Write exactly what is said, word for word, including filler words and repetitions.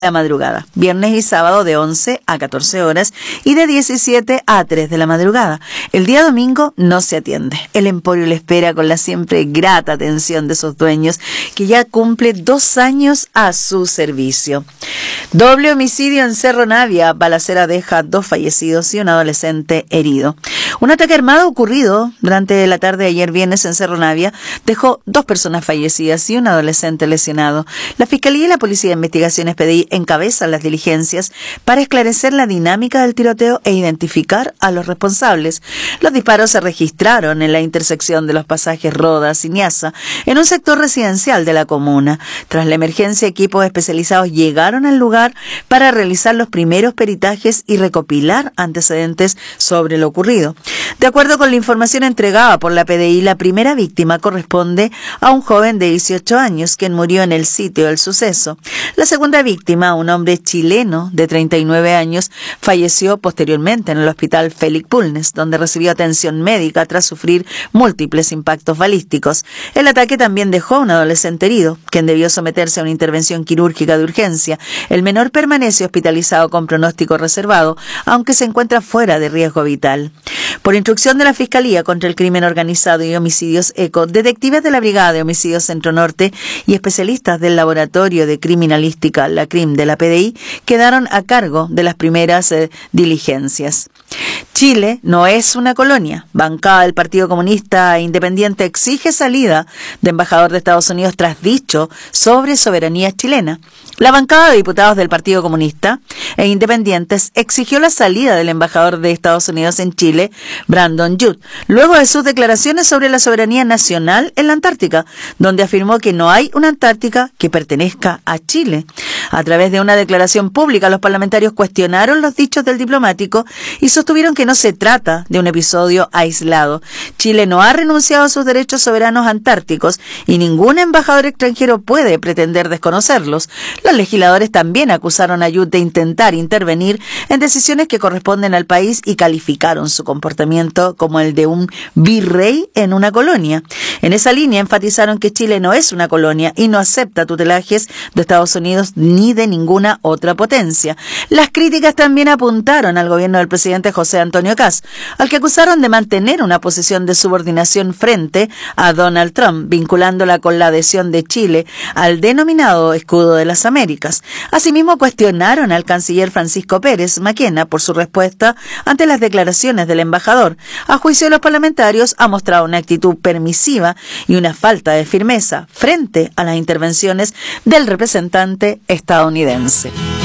la madrugada, viernes y sábado de once a catorce horas y de diecisiete a tres de la madrugada. El día domingo no se atiende. El Emporio le espera con la siempre grata atención de sus dueños, que ya cumple dos años a su servicio. Doble homicidio en Cerro Navia. Balacera deja dos fallecidos y un adolescente herido. Un ataque armado ocurrido durante la tarde de ayer viernes en Cerro Navia dejó dos personas fallecidas y un adolescente lesionado. La Fiscalía y la Policía de Investigaciones P D I encabezan las diligencias para esclarecer la dinámica del tiroteo e identificar a los responsables. Los disparos se registraron en la intersección de los pasajes Rodas y Ñaza, en un sector residencial de la comuna. Tras la emergencia, equipos especializados llegaron al lugar para realizar los primeros peritajes y recopilar antecedentes sobre lo ocurrido. De acuerdo con la información entregada por la P D I, la primera víctima corresponde a un joven de dieciocho años, quien murió en el sitio del suceso. La segunda víctima, un hombre chileno de treinta y nueve años, falleció posteriormente en el hospital Félix Bulnes, donde recibió atención médica tras sufrir múltiples impactos balísticos. El ataque también dejó a un adolescente herido, quien debió someterse a una intervención quirúrgica de urgencia. El menor permanece hospitalizado con pronóstico reservado, aunque se encuentra fuera de riesgo vital. Por instrucción de la Fiscalía contra el Crimen Organizado y Homicidios ECO, detectives de la Brigada de Homicidios Centro Norte y especialistas del Laboratorio de Criminalística, la C R I M de la P D I, quedaron a cargo de las primeras eh, diligencias. Chile no es una colonia. Bancada del Partido Comunista Independiente exige salida de embajador de Estados Unidos tras dicho sobre soberanía chilena. La bancada de diputados del Partido Comunista e Independientes exigió la salida del embajador de Estados Unidos en Chile, Brandon Judd, luego de sus declaraciones sobre la soberanía nacional en la Antártica, donde afirmó que no hay una Antártica que pertenezca a Chile. A través de una declaración pública, los parlamentarios cuestionaron los dichos del diplomático y sostuvieron que no se trata de un episodio aislado. Chile no ha renunciado a sus derechos soberanos antárticos y ningún embajador extranjero puede pretender desconocerlos. Los legisladores también acusaron a Judd de intentar intervenir en decisiones que corresponden al país y calificaron su comportamiento como el de un virrey en una colonia. En esa línea enfatizaron que Chile no es una colonia y no acepta tutelajes de Estados Unidos ni de ninguna otra potencia. Las críticas también apuntaron al gobierno del presidente José Antonio Kast, al que acusaron de mantener una posición de subordinación frente a Donald Trump, vinculándola con la adhesión de Chile al denominado Escudo de las Américas. Asimismo, cuestionaron al canciller Francisco Pérez Maquena por su respuesta ante las declaraciones del embajador. A juicio de los parlamentarios, ha mostrado una actitud permisiva y una falta de firmeza frente a las intervenciones del representante estadounidense.